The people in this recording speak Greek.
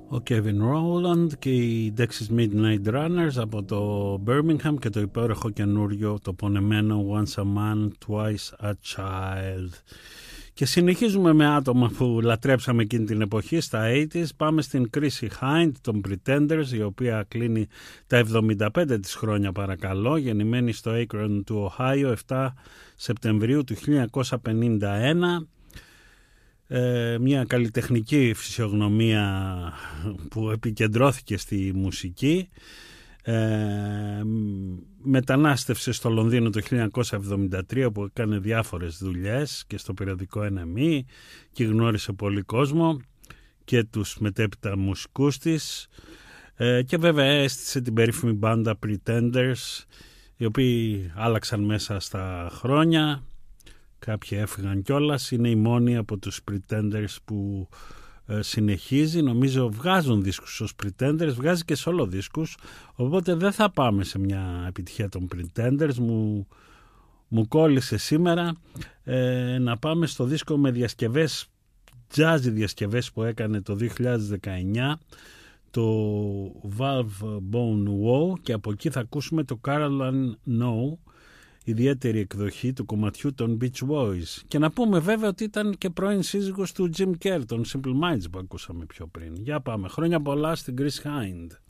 Ο Kevin Rowland και οι Dexys Midnight Runners από το Birmingham και το υπέροχο καινούριο, το πονεμένο Once a Man, Twice a Child. Και συνεχίζουμε με άτομα που λατρέψαμε εκείνη την εποχή στα 80s. Πάμε στην Chrissy Hind των Pretenders, η οποία κλείνει τα 75 της χρόνια, παρακαλώ, γεννημένη στο Akron του Ohio 7 Σεπτεμβρίου του 1951. Μια καλλιτεχνική φυσιογνωμία που επικεντρώθηκε στη μουσική. Μετανάστευσε στο Λονδίνο το 1973, που έκανε διάφορες δουλειές και στο περιοδικό NME και γνώρισε πολύ κόσμο και τους μετέπειτα μουσικούς της, και βέβαια έστησε την περίφημη μπάντα Pretenders, οι οποίοι άλλαξαν μέσα στα χρόνια. Κάποιοι έφυγαν κιόλας. Είναι η μόνη από τους Pretenders που συνεχίζει. Νομίζω βγάζουν δίσκους ως Pretenders, βγάζει και solo δίσκους, οπότε δεν θα πάμε σε μια επιτυχία των Pretenders. Μου κόλλησε σήμερα να πάμε στο δίσκο με διασκευές, jazzy διασκευές που έκανε το 2019, το Valve Bone Wow, και από εκεί θα ακούσουμε το Caroline No, ιδιαίτερη εκδοχή του κομματιού των Beach Boys. Και να πούμε βέβαια ότι ήταν και πρώην σύζυγος του Jim Kerr, των Simple Minds, που ακούσαμε πιο πριν. Για πάμε. Χρόνια πολλά στην Chrissy Hind.